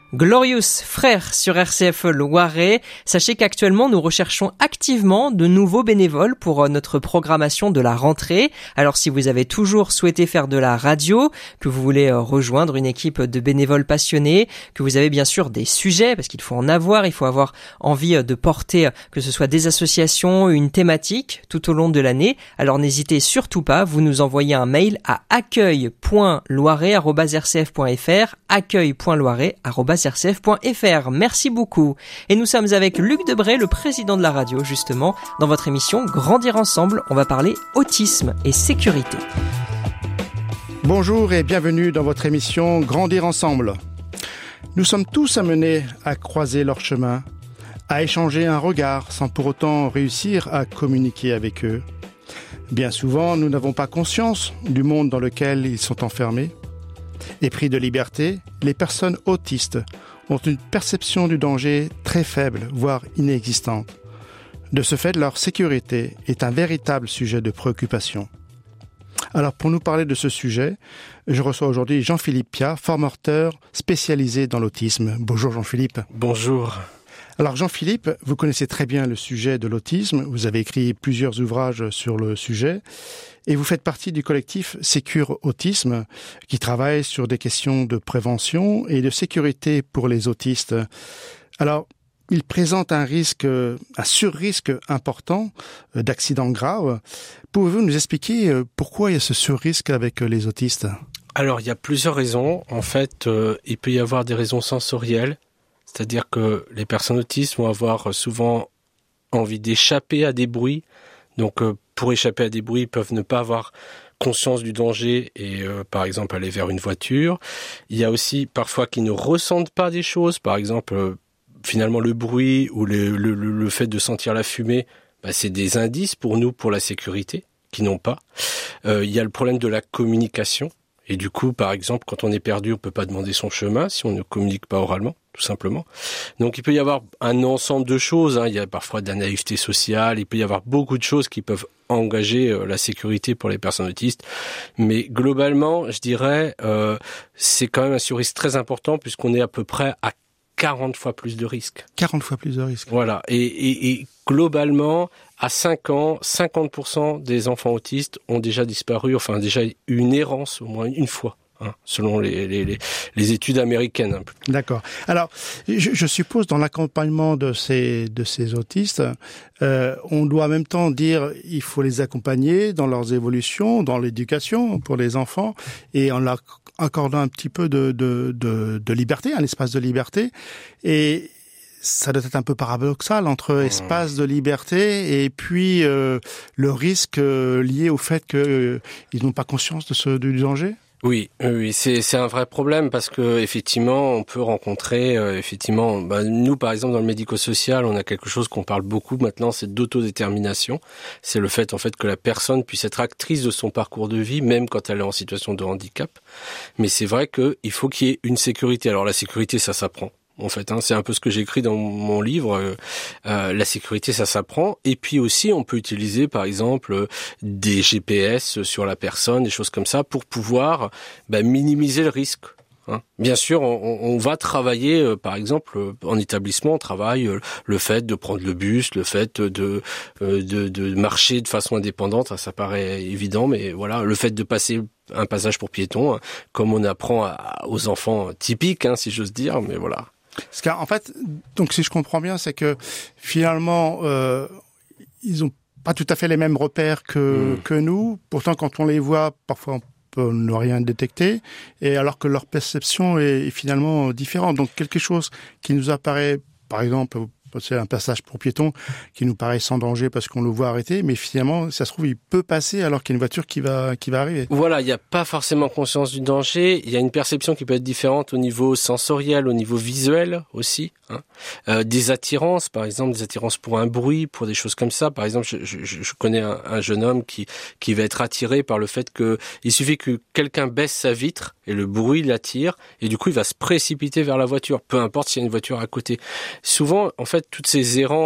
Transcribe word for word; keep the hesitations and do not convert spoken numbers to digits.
Glorious Frères sur R C F Loiret. Sachez qu'actuellement nous recherchons activement de nouveaux bénévoles pour notre programmation de la rentrée. Alors si vous avez toujours souhaité faire de la radio, que vous voulez rejoindre une équipe de bénévoles passionnés, que vous avez bien sûr des sujets, parce qu'il faut en avoir, il faut avoir envie de porter que ce soit des associations, une thématique tout au long de l'année, alors n'hésitez surtout pas, vous nous envoyez un mail à accueil point loiret arobase r c f point f r, accueil point loiret arobase r c f point f r. Merci beaucoup. Et nous sommes avec Luc Debray, le président de la radio, justement, dans votre émission Grandir ensemble. On va parler autisme et sécurité. Bonjour et bienvenue dans votre émission Grandir ensemble. Nous sommes tous amenés à croiser leur chemin, à échanger un regard sans pour autant réussir à communiquer avec eux. Bien souvent, nous n'avons pas conscience du monde dans lequel ils sont enfermés. Épris de liberté, les personnes autistes ont une perception du danger très faible, voire inexistante. De ce fait, leur sécurité est un véritable sujet de préoccupation. Alors, pour nous parler de ce sujet, je reçois aujourd'hui Jean-Philippe Piat, formateur spécialisé dans l'autisme. Bonjour Jean-Philippe. Bonjour. Alors Jean-Philippe, vous connaissez très bien le sujet de l'autisme, vous avez écrit plusieurs ouvrages sur le sujet et vous faites partie du collectif Sécure Autisme qui travaille sur des questions de prévention et de sécurité pour les autistes. Alors, il présente un risque, un surrisque important d'accidents graves. Pouvez-vous nous expliquer pourquoi il y a ce surrisque avec les autistes ? Alors, il y a plusieurs raisons. En fait, euh, il peut y avoir des raisons sensorielles. C'est-à-dire que les personnes autistes vont avoir souvent envie d'échapper à des bruits. Donc, euh, pour échapper à des bruits, ils peuvent ne pas avoir conscience du danger et, euh, par exemple, aller vers une voiture. Il y a aussi parfois qu'ils ne ressentent pas des choses. Par exemple, euh, finalement, le bruit ou le, le, le fait de sentir la fumée, bah, c'est des indices pour nous, pour la sécurité, qu'ils n'ont pas. Euh, il y a le problème de la communication. Et du coup, par exemple, quand on est perdu, on peut pas demander son chemin si on ne communique pas oralement, tout simplement. Donc, il peut y avoir un ensemble de choses. Hein. Il y a parfois de la naïveté sociale. Il peut y avoir beaucoup de choses qui peuvent engager euh, la sécurité pour les personnes autistes. Mais globalement, je dirais, euh, c'est quand même un surrisque très important puisqu'on est à peu près à quarante fois plus de risques. quarante fois plus de risques. Voilà. Et, et, et globalement, à cinq ans, cinquante pour cent des enfants autistes ont déjà disparu, enfin déjà eu une errance au moins une fois. Hein, selon les, les, les, les études américaines. Hein. D'accord. Alors, je, je suppose dans l'accompagnement de ces de ces autistes, euh, on doit en même temps dire il faut les accompagner dans leurs évolutions, dans l'éducation pour les enfants, et en leur accordant un petit peu de de de, de liberté, un espace de liberté, et ça doit être un peu paradoxal entre espace de liberté et puis euh, le risque euh, lié au fait qu'ils euh, n'ont pas conscience de ce du danger. Oui, oui, c'est c'est un vrai problème parce que effectivement, on peut rencontrer euh, effectivement, bah, nous par exemple dans le médico-social, on a quelque chose qu'on parle beaucoup maintenant, c'est d'autodétermination. C'est le fait en fait que la personne puisse être actrice de son parcours de vie, même quand elle est en situation de handicap. Mais c'est vrai que il faut qu'il y ait une sécurité. Alors la sécurité, ça s'apprend. En fait, hein, c'est un peu ce que j'écris dans mon livre. Euh, euh, la sécurité, ça s'apprend. Et puis aussi, on peut utiliser, par exemple, euh, des G P S sur la personne, des choses comme ça, pour pouvoir bah, minimiser le risque. Hein. Bien sûr, on, on va travailler, euh, par exemple, euh, en établissement, on travaille euh, le fait de prendre le bus, le fait de, euh, de, de marcher de façon indépendante. Ça, ça paraît évident, mais voilà, le fait de passer un passage pour piétons, hein, comme on apprend à, aux enfants typiques, hein, si j'ose dire, mais voilà. Parce qu'en fait, donc si je comprends bien, c'est que finalement, euh, ils ont pas tout à fait les mêmes repères que mmh. que nous. Pourtant, quand on les voit, parfois on peut ne rien détecter, et alors que leur perception est, est finalement différente. Donc quelque chose qui nous apparaît, par exemple, c'est un passage pour piétons qui nous paraît sans danger parce qu'on le voit arrêter, mais finalement, ça se trouve, il peut passer alors qu'il y a une voiture qui va qui va arriver. Voilà, il n'y a pas forcément conscience du danger. Il y a une perception qui peut être différente au niveau sensoriel, au niveau visuel aussi. Hein. Euh, des attirances, par exemple, des attirances pour un bruit, pour des choses comme ça. Par exemple, je, je, je connais un, un jeune homme qui qui va être attiré par le fait que il suffit que quelqu'un baisse sa vitre et le bruit l'attire, et du coup, il va se précipiter vers la voiture, peu importe s'il y a une voiture à côté. Souvent, en fait, toutes ces errances